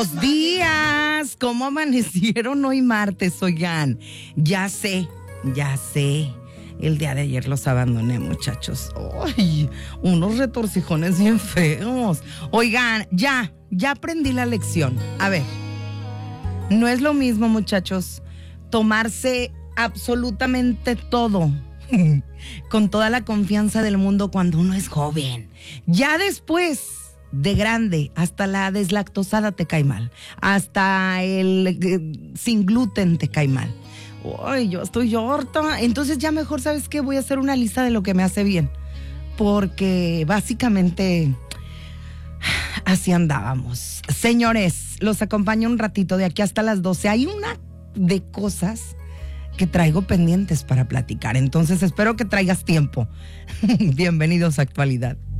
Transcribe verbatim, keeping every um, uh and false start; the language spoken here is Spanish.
Buenos días, ¿cómo amanecieron hoy martes? Oigan, ya sé, ya sé, el día de ayer los abandoné, muchachos. Ay, unos retorcijones bien feos. Oigan, ya, ya aprendí la lección. A ver, no es lo mismo, muchachos, tomarse absolutamente todo con toda la confianza del mundo cuando uno es joven. Ya después de grande, hasta la deslactosada te cae mal, hasta el eh, sin gluten te cae mal. Ay, yo estoy harta. Entonces ya mejor, ¿sabes qué? Voy a hacer una lista de lo que me hace bien, porque básicamente así andábamos. Señores, los acompaño un ratito de aquí hasta las doce. Hay una de cosas que traigo pendientes para platicar, entonces espero que traigas tiempo. Bienvenidos a Actualidad.